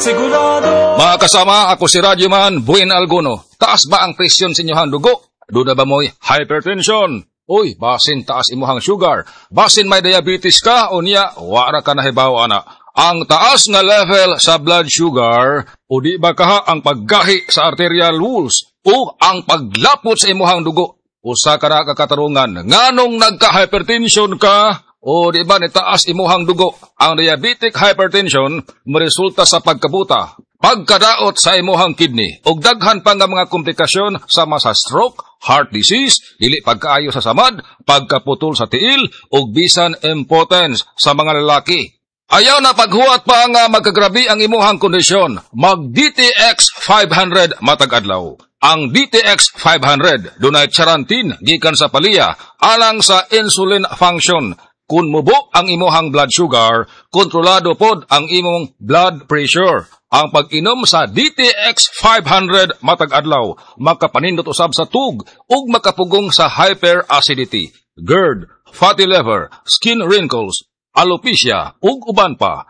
sigurado. Mga kasama, ako si Radyoman Buen Alguno. Taas ba ang presyon sa inyong dugo? Duda ba mo'y hypertension? Uy, basin taas imuhang sugar. Basin may diabetes ka o niya, wara ka na hibaw ana. Ang taas nga level sa blood sugar o di ba kaha ang paggahi sa arterial walls o ang paglapot sa imuhang dugo. Usa ka na kakatarungan, nganong nagka-hypertension ka? O di ba nitaas imuhang dugo? Ang diabetic hypertension maresulta sa pagkabuta, pagkadaot sa imuhang kidney, ug daghan pa nga mga komplikasyon sama sa stroke, heart disease, dili pagkaayo sa samad, pagkaputol sa tiil, ug bisan impotence sa mga lalaki. Ayaw na paghuwat pa nga magkagrabi ang imuhang kondisyon, mag-DTX 500 matag adlaw. Ang DTX 500 dunay charantin gikan sa palya alang sa insulin function. Kung mubo ang imuhang blood sugar, kontrolado pod ang imong blood pressure. Ang pag-inom sa DTX 500 matag adlaw, makapanindot usab sa tug ug makapugong sa hyperacidity, GERD, fatty liver, skin wrinkles, alopecia ug uban pa.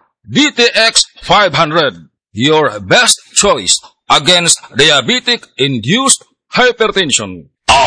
DTX 500, your best choice against diabetic-induced hypertension.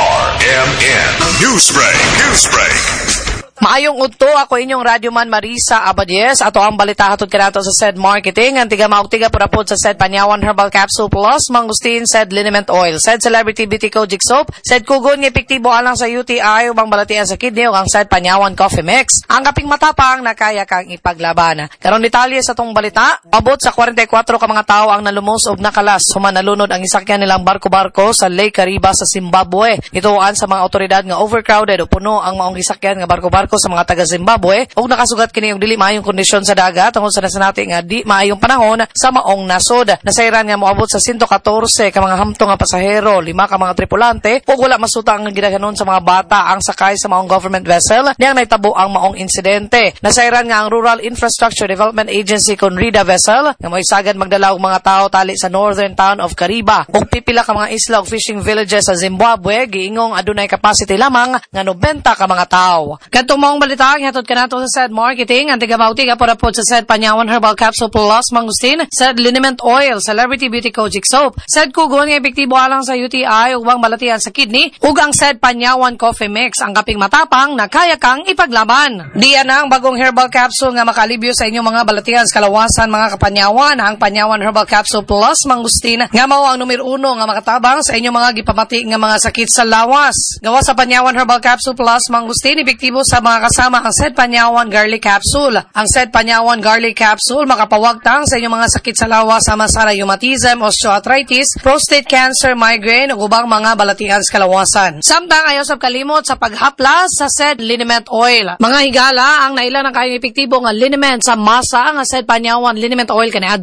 RMN Newsbreak. Maayong udto, ako inyong Radyoman Marisa Abadies. Ato ang balita hatod kanato sa SED Marketing. Ang tiga maugtiga purapod sa SED Panyawan Herbal Capsule Plus, Mangustin, SED Liniment Oil, SED Celebrity Beauty Kojic Soap, SED Kugon nga epektibo alang sa UTI ubang balatian sa kidney ug ang SED Panyawan Coffee Mix. Ang kaping matapang nakaya kang ipaglaban. Karon detalye sa tong balita, abot sa 44 ka mga tawo ang nalumos ug nakalas human nalunod ang isakyan nilang barko-barko sa Lake Kariba sa Zimbabwe. Ituan sa mga otoridad nga overcrowded o puno ang maong gisakyan nga barko-barko sa mga taga Zimbabwe ug nakasugat kini og dili maayong kondisyon sa dagat tungod sa nasanati nga di maayong panahon sa maong nasod. Nasayran nga moabot sa 114 ka mga hamtong nga pasahero, 5 ka mga tripulante ug wala masuta ang gidaghanon sa mga bata ang sakay sa maong government vessel niyang nahitabo ang maong insidente. Nasayran nga ang Rural Infrastructure Development Agency Conrida vessel nga moisagad magdala og mga tawo tali sa northern town of Kariba ug pipila ka mga isla ug fishing villages sa Zimbabwe giingong adunay capacity lamang nga 90 ka mga tawo. Kadtong maong balita hatod kanato sa SED Marketing. Ang tiga-mautiga porapod sa SED Panyawan Herbal Capsule Plus, Mangustin, SED Liniment Oil, Celebrity Beauty Kojic Soap, SED Kugon nga epektibo alang sa UTI ug ubang balatian sa kidney ug ang SED Panyawan Coffee Mix, ang kaping matapang na kaya kang ipaglaban. Diyan ang bagong herbal capsule nga makalibyo sa inyong mga balatian sa kalawasan mga kapanyawan. Ang Panyawan Herbal Capsule Plus, Mangustin, nga mao ang numero 1 nga makatabang sa inyong mga gipamati nga mga sakit sa lawas. Gawa sa Panyawan Herbal Capsule Plus, Mangustin, epektibo sa mga kasama ang SED Panyawan Garlic Capsule. Ang SED Panyawan Garlic Capsule makapawagtang sa inyong mga sakit sa lawas sama sa rheumatism, osteoarthritis, prostate cancer, migraine ug ubang mga balatian sa kalawasan. Samtang ayaw sab kalimot sa paghaplas sa SED Liniment Oil. Mga higala ang naila ng kayong epektibo nga liniment sa masa nga SED Panyawan Liniment Oil kaniadto